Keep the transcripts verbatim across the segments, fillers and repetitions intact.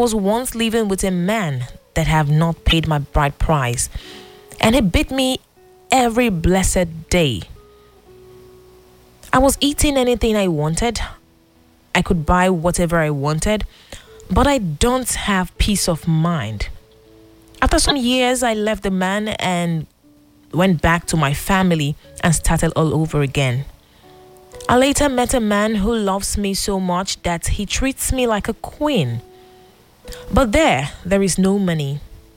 was once living with a man that have not paid my bride price, and he beat me every blessed day. I was eating anything I wanted. I could buy whatever I wanted, but I don't have peace of mind. After some years, I left the man and went back to my family and started all over again. I later met a man who loves me so much that he treats me like a queen. But there, there is no money.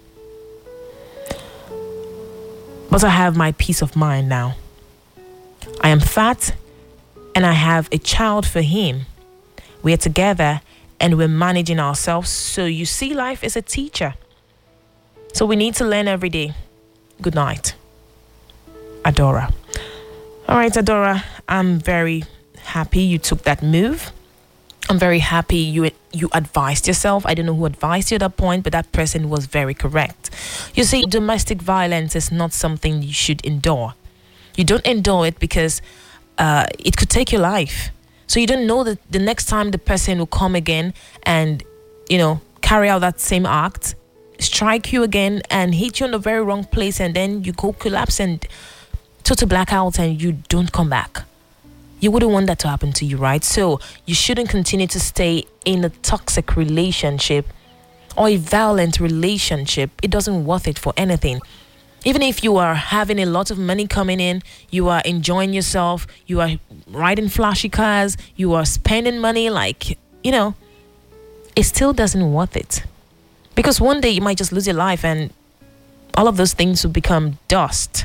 But I have my peace of mind now. I am fat and I have a child for him. We are together and we're managing ourselves. So you see, life is a teacher. So we need to learn every day. Good night. Adora. All right, Adora, I'm very happy you took that move. I'm very happy you you advised yourself. I don't know who advised you at that point, but that person was very correct. You see, domestic violence is not something you should endure. You don't endure it because uh, it could take your life. So you don't know that the next time the person will come again and, you know, carry out that same act, strike you again and hit you in the very wrong place, and then you go collapse and total blackout and you don't come back. You wouldn't want that to happen to you, right? So you shouldn't continue to stay in a toxic relationship or a violent relationship. It doesn't worth it for anything. Even if you are having a lot of money coming in, you are enjoying yourself, you are riding flashy cars, you are spending money like, you know, it still doesn't worth it. Because one day you might just lose your life and all of those things will become dust.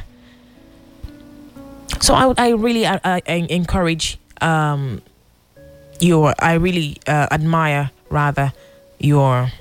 So I, I really I, I encourage um, your, I really uh, admire rather your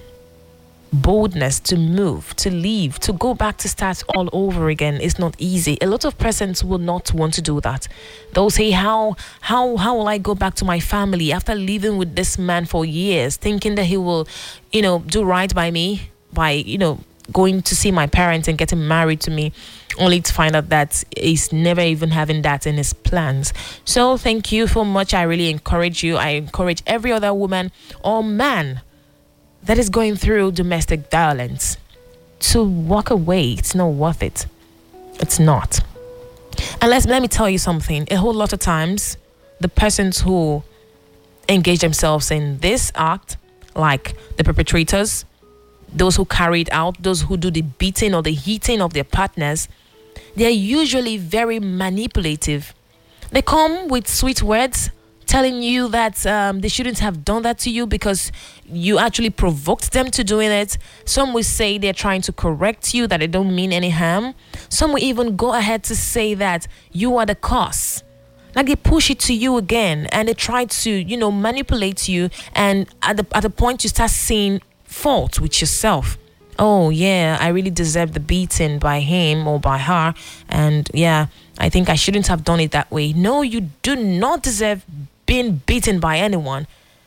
boldness to move, to leave, to go back to start all over again. Is not easy. A lot of persons will not want to do that. They'll say, how, how, how will I go back to my family after living with this man for years, thinking that he will, you know, do right by me by, you know, going to see my parents and getting married to me, only to find out that he's never even having that in his plans. So thank you so much. I really encourage you. I encourage every other woman or man that is going through domestic violence to walk away. It's not worth it. It's not. And let's, let me tell you something. A whole lot of times, the persons who engage themselves in this act, like the perpetrators, those who carry it out, those who do the beating or the hitting of their partners, they are usually very manipulative. They come with sweet words, telling you that um, they shouldn't have done that to you because you actually provoked them to doing it. Some will say they're trying to correct you, that they don't mean any harm. Some will even go ahead to say that you are the cause. Like they push it to you again and they try to, you know, manipulate you. And at the at the point you start seeing fault with yourself. Oh yeah, I really deserve the beating by him or by her, and yeah, I think I shouldn't have done it that way. No, you do not deserve being beaten by anyone.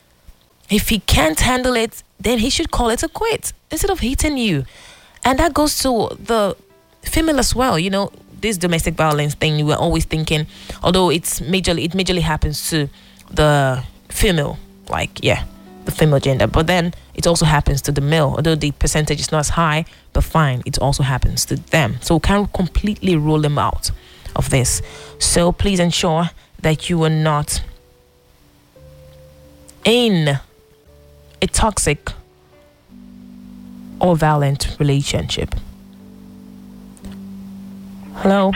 If he can't handle it, then he should call it a quit instead of hitting you. And that goes to the female as well. You know, this domestic violence thing, we're always thinking, although it's majorly it majorly happens to the female, like yeah, the female gender, but then it also happens to the male, although the percentage is not as high, but fine, it also happens to them. So we can't completely rule them out of this. So please ensure that you are not in a toxic or violent relationship. Hello.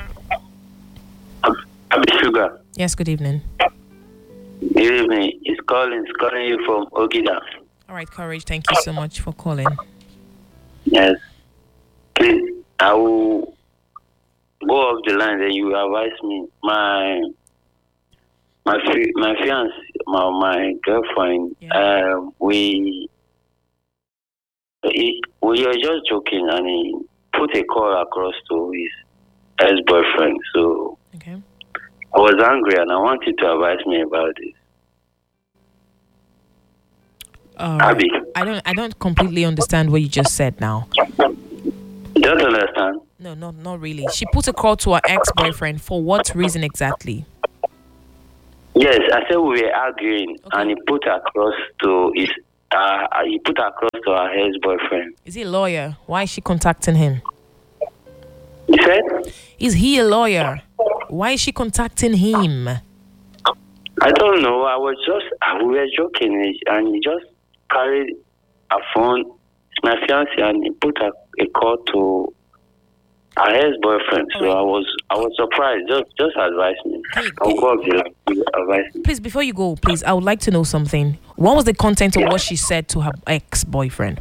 Happy Sugar. Yes, good evening. Good evening. It's calling. It's calling you from Ogida. All right, Courage. Thank you so much for calling. Yes. Please, I will go off the line. Then you advise me. My my fi- my fiance, my my girlfriend. Yeah. Um, we he, we were just joking, and he put a call across to his ex-boyfriend. So Okay. I was angry, and I wanted to advise me about this. All right. Abby, I don't I don't completely understand what you just said now. don't understand. No, no, not really. She put a call to her ex-boyfriend for what reason exactly? Yes, I said we were arguing, Okay. and he put across to his uh, he put across to her ex-boyfriend. Is he a lawyer? Why is she contacting him? He said? Is he a lawyer? Why is she contacting him? I don't know. I was just, we were joking, and he just carried a phone, my fiance, and he put a, a call to her ex-boyfriend. So right. I was, I was surprised. Just, just advise me. Can you, I'll go up there. Advise me. Please, before you go, please, I would like to know something. What was the content of what she said to her ex-boyfriend?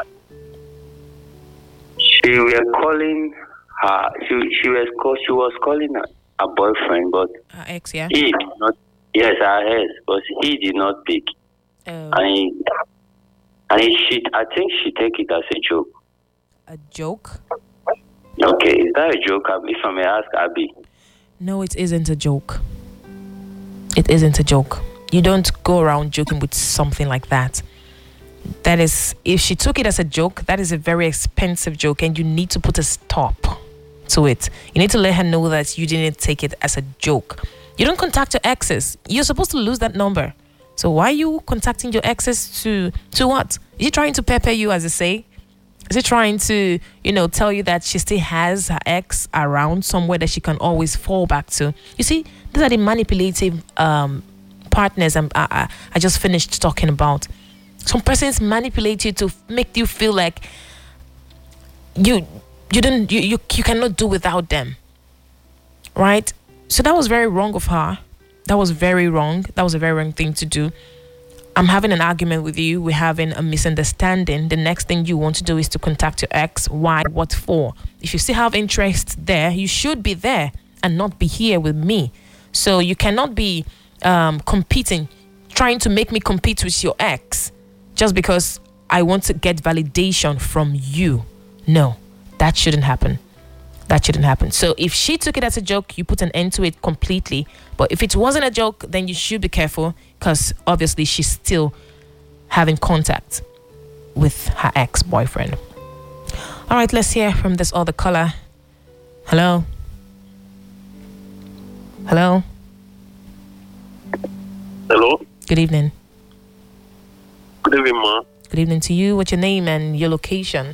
She were calling her. She, she was call, she was calling her, her boyfriend, but her ex, yeah. He did not. Yes, her ex, but he did not pick. Oh. And he, and he, she, I think she take it as a joke. A joke? Okay, is that a joke? If I may ask, Abby. No, it isn't a joke. It isn't a joke. You don't go around joking with something like that. That is, if she took it as a joke, that is a very expensive joke, and you need to put a stop to it. You need to let her know that you didn't take it as a joke. You don't contact your exes. You're supposed to lose that number. So why are you contacting your exes to to what? Is she trying to pepper you, as they say? Is she trying to, you know, tell you that she still has her ex around somewhere that she can always fall back to? You see, these are the manipulative um, partners I'm, I, I, I just finished talking about. Some persons manipulate you to make you feel like you you don't you, you you cannot do without them, right? So that was very wrong of her. That was very wrong. That was a very wrong thing to do. I'm having an argument with you. We're having a misunderstanding. The next thing you want to do is to contact your ex. Why? What for? If you still have interest there, you should be there and not be here with me. So you cannot be um, competing, trying to make me compete with your ex just because I want to get validation from you. No, that shouldn't happen. That shouldn't happen. So if she took it as a joke, you put an end to it completely. But if it wasn't a joke, then you should be careful, because obviously she's still having contact with her ex-boyfriend. All right, let's hear from this other caller. Hello? Hello? Hello? Good evening. Good evening, ma. Good evening to you. What's your name and your location?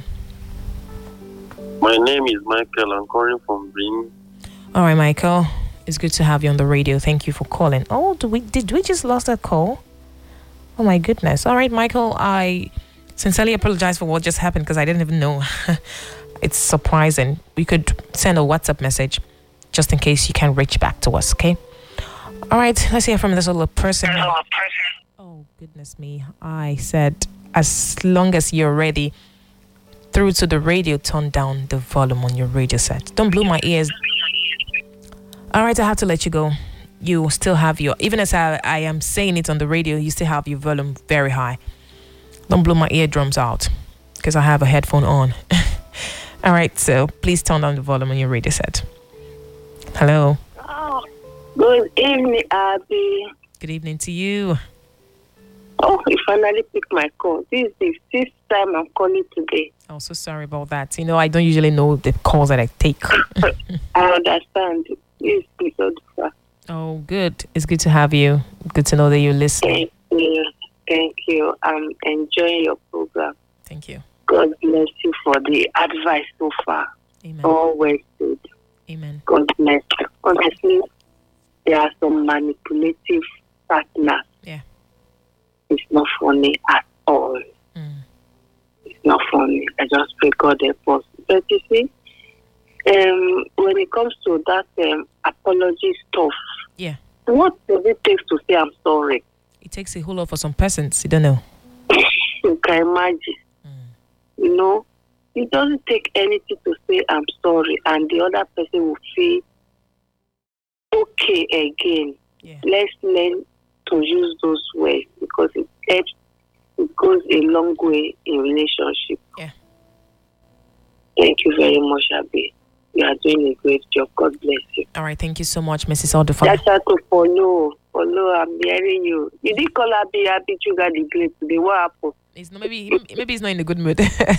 My name is Michael. I'm calling from Benin. All right, Michael. It's good to have you on the radio. Thank you for calling. Oh, do we did we just lost that call? Oh my goodness. All right, Michael. I sincerely apologize for what just happened, because I didn't even know. It's surprising. We could send a WhatsApp message just in case you can reach back to us. Okay. All right. Let's hear from this other person. Oh goodness me. I said as long as you're ready. Through to the radio, turn down the volume on your radio set. Don't blow my ears. All right, I have to let you go. You still have your, even as I, I am saying it on the radio, you still have your volume very high. Don't blow my eardrums out, because I have a headphone on. All right, so please turn down the volume on your radio set. Hello. Oh, good evening, Abby. Good evening to you. Oh, you finally picked my call. This is the fifth time I'm calling today. Oh, so sorry about that. You know, I don't usually know the calls that I take. I understand. Please, please, oh, good. It's good to have you. Good to know that you're listening. Thank you. Thank you. I'm enjoying your program. Thank you. God bless you for the advice so far. Amen. Always good. Amen. God bless you. Honestly, there are some manipulative partners. Yeah. It's not funny at all. Mm. It's not funny. I just pray God help us. But you see, um, when it comes to that um, apology stuff, yeah, what does it take to say I'm sorry? It takes a whole lot for some persons. You don't know. You can imagine. Mm. You know, it doesn't take anything to say I'm sorry, and the other person will feel okay again. Yeah. Let's learn to use those words, because it helps. It goes a long way in relationship. Yeah. Thank you very much, Abby. You are doing a great job. God bless you. All right. Thank you so much, Missus Odufa. That's how to follow. Follow. I'm hearing you. You did call Abby Abby Sugar the Great today. What happened? It's not, maybe maybe he's not in a good mood.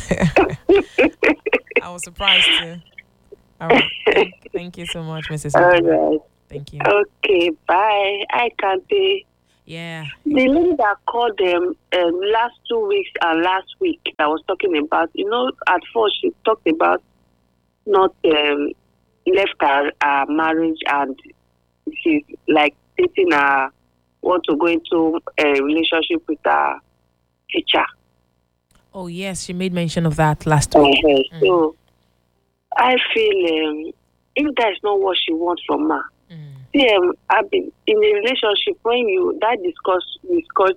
I was surprised too. All right. Thank, thank you so much, Missus All Odufa. right. Thank you. Okay. Bye. I can't pay. Yeah. The lady that called them um, last two weeks and last week, I was talking about, you know, at first she talked about not um, left her, her marriage and she's like dating her, want to go into a relationship with her teacher. Oh, yes, she made mention of that last week. Okay. Mm. So I feel um, if that's not what she wants from her, Mm. see, um, I've been in a relationship when you that discuss discuss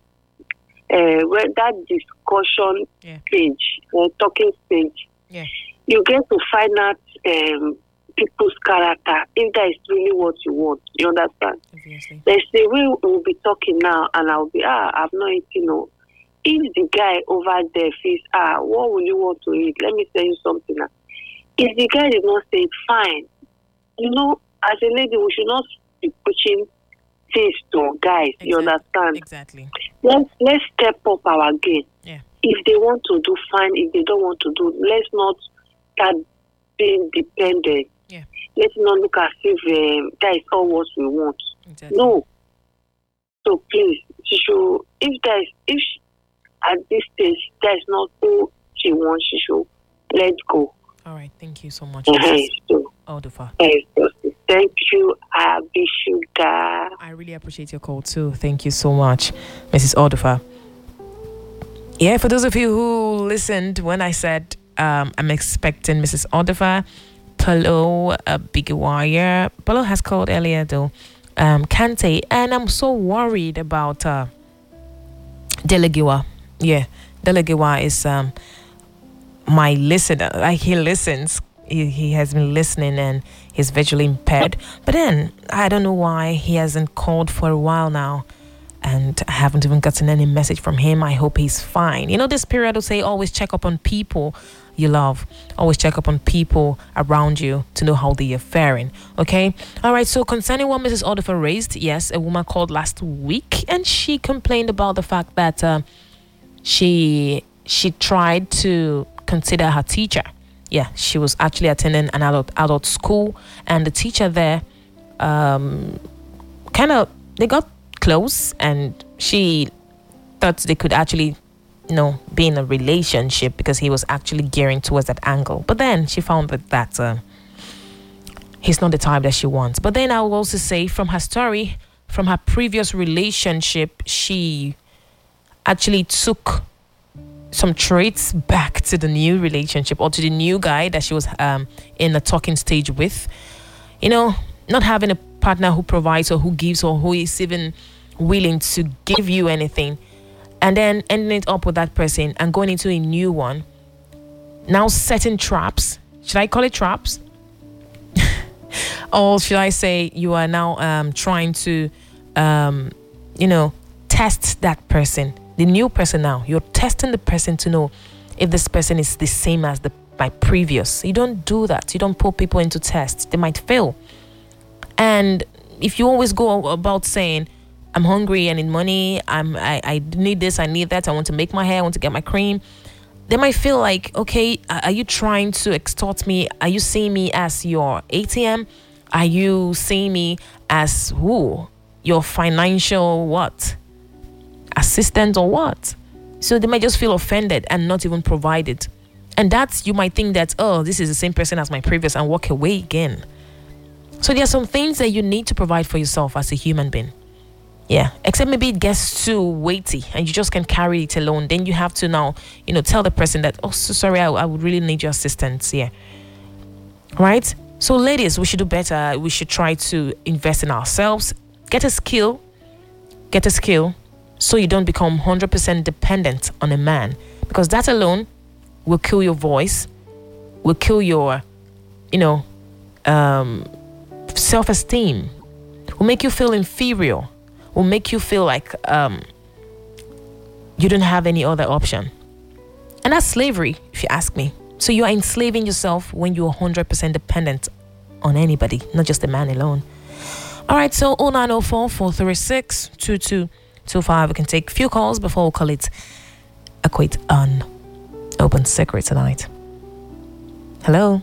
uh, when that discussion Yeah. stage, uh, talking stage, Yeah. you get to find out um, people's character if that is really what you want. You understand? Obviously. They say we will be talking now, and I'll be ah, I've not eaten. No. If the guy over there feels ah, what will you want to eat? Let me tell you something. Now. If the guy did not say it, fine. You know, as a lady, we should not be pushing things to guys. Exactly. You understand? Exactly. Let's let's step up our game. Yeah. If they want to do, fine. If they don't want to do, let's not start being dependent. Yeah. Let's not look as if um, that is all what we want. Exactly. No. So please, she should. If that is, if she, at this stage that is not who she wants, she should let go. All right. Thank you so much, Uh-huh. Missus So, Odufa. yes, yes. Thank you, Abby Sugar. I really appreciate your call too. Thank you so much, Missus Odufa. Yeah, for those of you who listened when I said um, I'm expecting Missus Odufa, Paulo uh, Bigwire. Paulo has called earlier though. Um, Kante, and I'm so worried about uh, Delegiwa. Yeah, Delegiwa is um, my listener. Like he listens. He, he has been listening and he's visually impaired. But then I don't know why he hasn't called for a while now. And I haven't even gotten any message from him. I hope he's fine. You know, this period will say always check up on people you love. Always check up on people around you to know how they are faring. Okay? All right. So concerning what Missus Odufa raised, yes, a woman called last week and she complained about the fact that uh, she she tried to consider her teacher. Yeah, she was actually attending an adult adult school, and the teacher there, um, kind of they got close, and she thought they could actually, you know, be in a relationship because he was actually gearing towards that angle. But then she found that that uh, he's not the type that she wants. But then I will also say, from her story, from her previous relationship, she actually took some traits back to the new relationship or to the new guy that she was um, in a talking stage with. You know, not having a partner who provides or who gives or who is even willing to give you anything, and then ending it up with that person and going into a new one. Now setting traps. Should I call it traps? Or should I say you are now um, trying to, um, you know, test that person. The new person now, you're testing the person to know if this person is the same as the my previous. You don't do that. You don't put people into tests. They might fail. And if you always go about saying, I'm hungry and need money, I'm I, I need this, I need that, I want to make my hair, I want to get my cream, they might feel like, okay, are you trying to extort me? Are you seeing me as your A T M? Are you seeing me as who? Your financial what? Assistant or what? So they might just feel offended and not even provide it. And that's, you might think that, oh, this is the same person as my previous, and walk away again. So there are some things that you need to provide for yourself as a human being. Yeah, except maybe it gets too weighty and you just can't carry it alone. Then you have to now, you know, tell the person that, oh, so sorry, I, I would really need your assistance here. Right? So ladies, we should do better. We should try to invest in ourselves. Get a skill. Get a skill so you don't become one hundred percent dependent on a man. Because that alone will kill your voice, will kill your, you know, um, self-esteem, will make you feel inferior, will make you feel like um, you don't have any other option. And that's slavery, if you ask me. So you are enslaving yourself when you're one hundred percent dependent on anybody, not just a man alone. All right, so oh nine oh four, four three six, two two two five. We can take a few calls before we call it a quit on Open Secret tonight. Hello.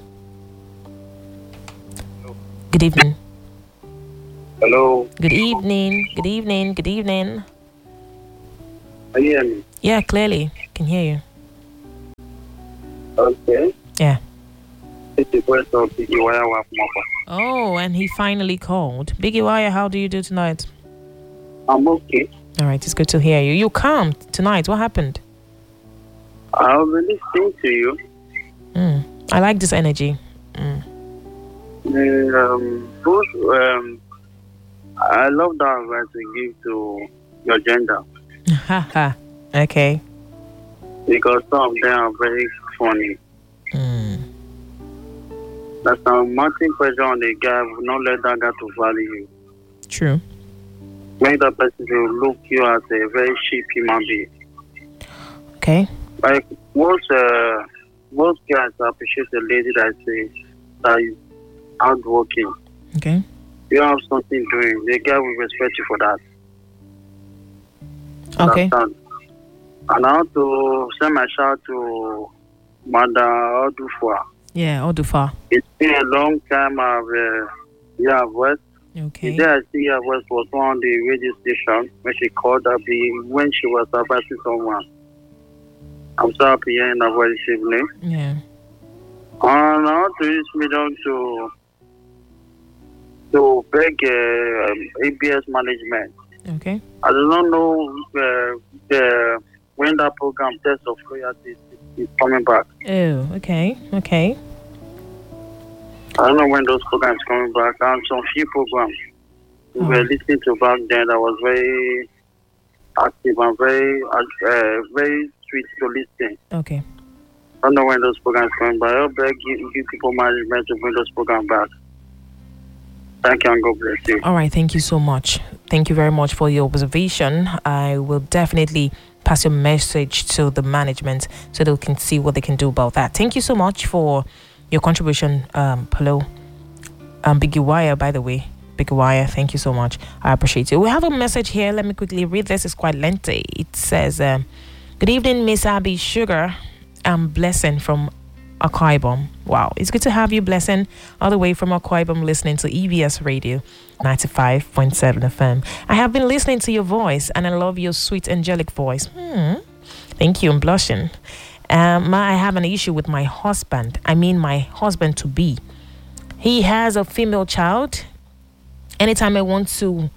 Hello. Good evening. Hello. Good evening. Good evening. Good evening. Can you hear me? Yeah, clearly. Can hear you. Okay. Yeah. It's the question of Biggie Wire Wapmapa. Oh, and he finally called. Biggie Wire, how do you do tonight? I'm okay. All right, it's good to hear you. You calm tonight. What happened? I'll be listening to you. Mm. I like this energy. Mm. Um, both, um, I love that advice you give to your gender Haha. Okay. because some of them are very funny. Mm. That's a mounting pressure on the guy. Will not let that guy to value you. True. Make that person to look you as a very cheap human being. Okay. Like most, uh, most guys appreciate a lady that say that is hardworking. Okay. You have something doing. The guy will respect you for that. Okay. Understand? And I want to send my shout to Mada Odufwa. Yeah, Odufa. It's been a long time I've uh, yeah, West. Okay. The day I see her West was on the radio station when she called up the when she was advising someone. I'm so happy hearing her voice this evening. Yeah. And I want to use medium to to beg uh, um, A B S management. Okay. I do not know uh, the, when that program Test of Loyalty is, is coming back. Oh, okay. Okay. I don't know when those programs coming back. And some few programs we Oh. were listening to back then that was very active and very uh, very sweet to listen. Okay. I don't know when those programs coming back. I hope they give, give people management to bring those programs back. Thank you and God bless you. All right. Thank you so much. Thank you very much for your observation. I will definitely pass your message to the management so they can see what they can do about that. Thank you so much for your contribution, um, Palo. Um, Biggie Wire, by the way. Biggie Wire, thank you so much. I appreciate it. We have a message here. Let me quickly read this. It's quite lengthy. It says, um, good evening, Miss Abby Sugar. I'm Blessing from Akwa Ibom. Wow, it's good to have you, Blessing, all the way from Akwa Ibom, listening to E B S Radio ninety-five point seven F M. I have been listening to your voice, and I love your sweet, angelic voice. Hmm. Thank you. I'm blushing. Um, I have an issue with my husband. I mean, my husband to be. He has a female child. Anytime I want to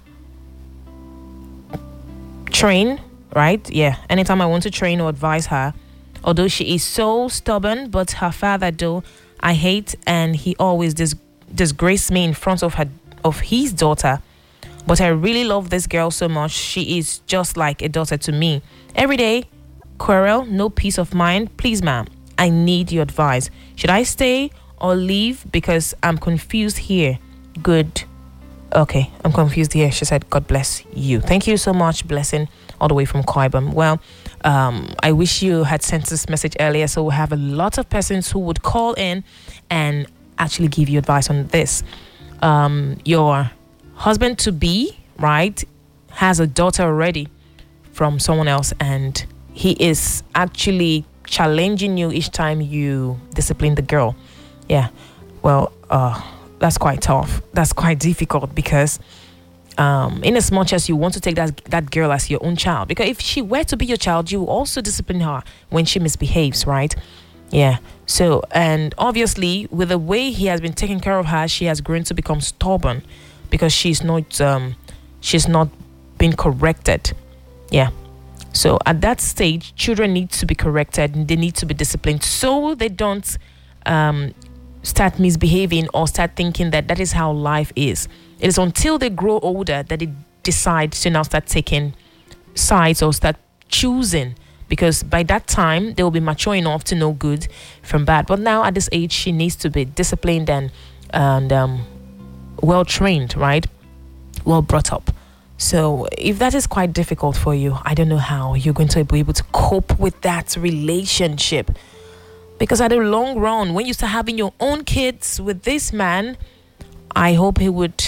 train, right? Yeah. Anytime I want to train or advise her, although she is so stubborn, but her father, though, I hate, and he always dis- disgrace me in front of her, of his daughter. But I really love this girl so much. She is just like a daughter to me. Every day, quarrel, no peace of mind. Please, ma'am, I need your advice. Should I stay or leave? Because I'm confused here. Good. Okay, I'm confused here. She said, God bless you. Thank you so much, Blessing, all the way from Akwa Ibom. Well, um, I wish you had sent this message earlier, so we have a lot of persons who would call in and actually give you advice on this. Um, your husband-to-be, right, has a daughter already from someone else, and he is actually challenging you each time you discipline the girl. Yeah, well, uh, that's quite tough. That's quite difficult because um, in as much as you want to take that, that girl as your own child, because if she were to be your child, you will also discipline her when she misbehaves, right? Yeah. So, and obviously, with the way he has been taking care of her, she has grown to become stubborn because she's not, um, she's not been corrected. Yeah. So at that stage, children need to be corrected and they need to be disciplined so they don't um, start misbehaving or start thinking that that is how life is. It is until they grow older that they decide to now start taking sides or start choosing, because by that time they will be mature enough to know good from bad. But now at this age, she needs to be disciplined and and um, well trained, right? Well brought up. So if that is quite difficult for you, I don't know how you're going to be able to cope with that relationship. Because at the long run, when you start having your own kids with this man, I hope he would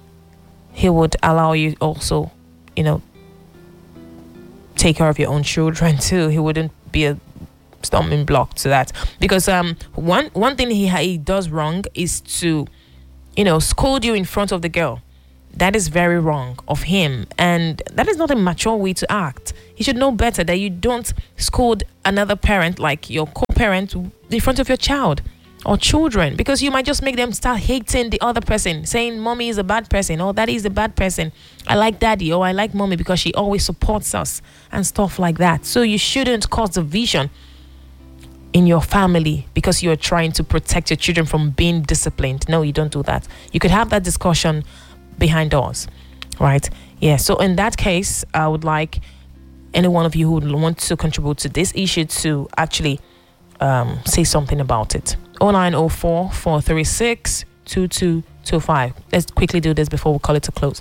he would allow you also, you know, take care of your own children too. He wouldn't be a stumbling block to that. Because um one one thing he he does wrong is to, you know, scold you in front of the girl. That is very wrong of him, and that is not a mature way to act. He should know better that you don't scold another parent, like your co-parent, in front of your child or children, because you might just make them start hating the other person, saying mommy is a bad person or daddy is a bad person. I like daddy or I like mommy because she always supports us and stuff like that. So you shouldn't cause division in your family because you're trying to protect your children from being disciplined. No, you don't do that. You could have that discussion behind doors, right? Yeah. So in that case, I would like any one of you who would want to contribute to this issue to actually um, say something about it. oh nine oh four, four three six, two two two five. Let's quickly do this before we call it to close.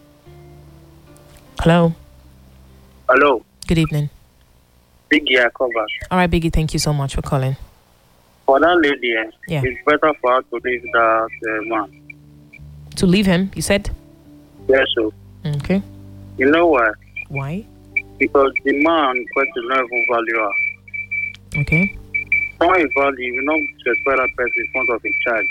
Hello. Hello. Good evening. Biggie, I come back. All right, Biggie, thank you so much for calling. For that lady, eh, Yeah. it's better for her to leave that uh, man. To leave him, you said? Yes, so. Okay. You know why? Why? Because the man question not even value her. Okay. Not a value, you not respect that person in front of a child.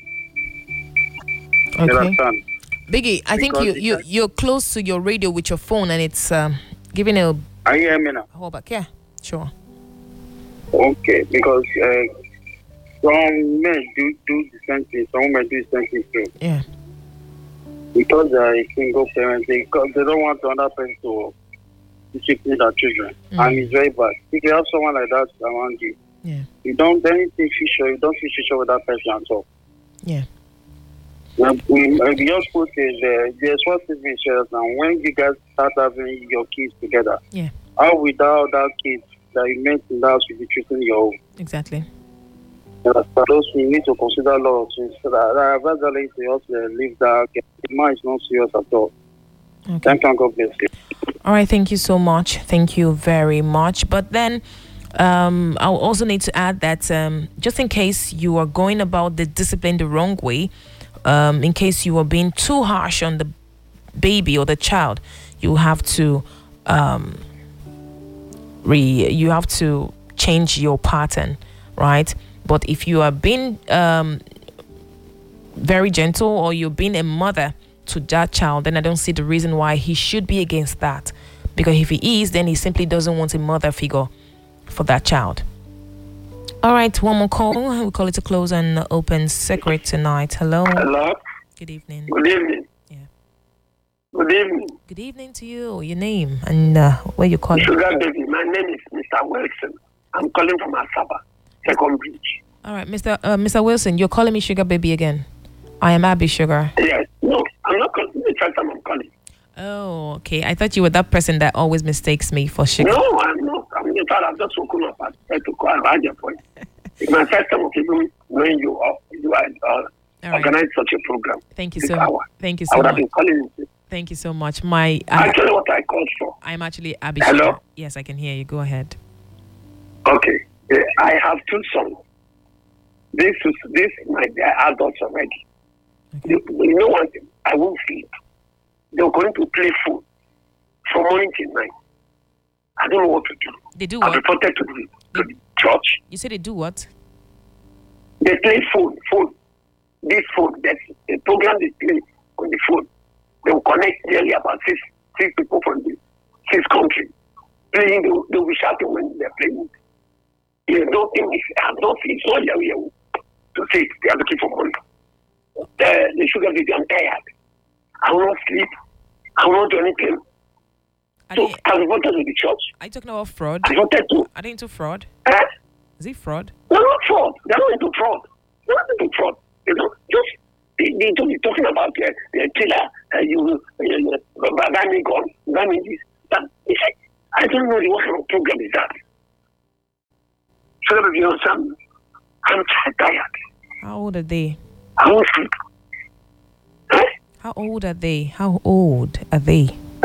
You Okay. understand? Biggie, I think Because you, it you, has- you're close to your radio with your phone and it's um, giving a Are you hearing me now? hold back. Yeah, sure. Okay, because uh, some men do, do the same thing, some women do the same thing too. Yeah. Because they are a single parent, they, they don't want another person to discipline their children. Mm. And it's very bad. If you have someone like that around you, Yeah. you don't anything future, you don't feel future with that person at all. Yeah. Now, we, uh, we just put is uh, there's what is shares now. When you guys start having your kids together, Yeah. how without that kids that you met in the house will be treating your own. Exactly. Uh, for those we need to consider a lot of things. So that I advise the lady to also leave that. The man is not serious at all. Okay. Thank you and God bless you. All right. Thank you so much. Thank you very much. But then um, I'll also need to add that um, just in case you are going about the discipline the wrong way, um, in case you are being too harsh on the baby or the child, you have to um, re you have to change your pattern, right? But if you are being um, very gentle or you're being a mother to that child, then I don't see the reason why he should be against that. Because if he is, then he simply doesn't want a mother figure for that child. All right, one more call. We call it a close and open secret tonight. Hello. Hello. Good evening. Good evening. Yeah. Good evening. Good evening to you. Your name and uh, where you calling? Sugar baby. My name is Mister Wilson. I'm calling from Asaba, Second Bridge. All right, Mister Uh, Mister Wilson, you're calling me Sugar Baby again. I am Abby Sugar. Yes. No, I'm not calling. The first time I'm calling. Oh, okay. I thought you were that person that always mistakes me for Sugar. No, I'm not. I'm the child. I've just woken up. I tried to call. I had your point. It's my first time of even knowing you. Or you are uh, All right. organize such a program. Thank you this so hour. Thank you I so would have much. been calling you. Thank you so much. My I, Actually, what I called for. I'm actually Abby Hello? Sugar. Yes, I can hear you. Go ahead. Okay. Uh, I have two sons. This is this my they are adults already. Okay. You, you know one thing? I won't sleep. They're going to play food from morning till night. I don't know what to do. They do I what? reported to the, to the church. You say they do what? They play phone, phone. This phone, that's a program they play on the phone. They will connect nearly about six six people from the six countries. Playing, they will, they will be shouting when they're playing. You don't think it's, I don't think it's not Yahoo to say they are looking for money. The, the sugar baby, I'm tired. I will not sleep. I will not do anything. Are So they, I reported to the church. are you talking about fraud? I wanted to. Are they into fraud? Eh? Is it fraud? They're not fraud. They're not into fraud. They're not into fraud. You know, just they, they don't be talking about uh, the killer. Uh, you, uh, uh, buy me gun, buy me this. But he said, I don't know what kind of program is that. So you understand? I'm tired. How old are they? I won't sleep. Eh? How old are they? How old are they?